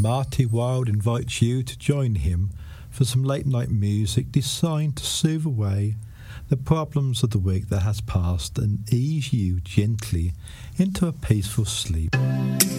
Marty Wilde invites you to join him for some late night music designed to soothe away the problems of the week that has passed and ease you gently into a peaceful sleep.